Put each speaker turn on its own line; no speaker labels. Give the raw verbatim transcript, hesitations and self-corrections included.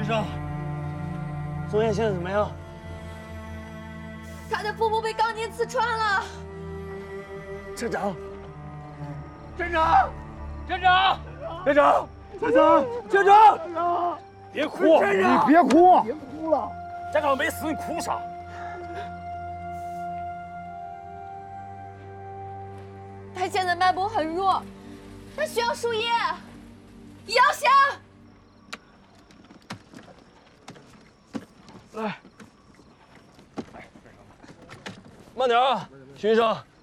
先生，宗彦现在怎么样？
他的腹部被钢筋刺穿了。
镇长，
镇长，镇长，
镇长，镇长，镇长，别哭，
你别哭，别哭了。
站长没死，你哭啥？
他现在脉搏很弱，他需要输液。杨翔，
来，慢点啊，徐医生。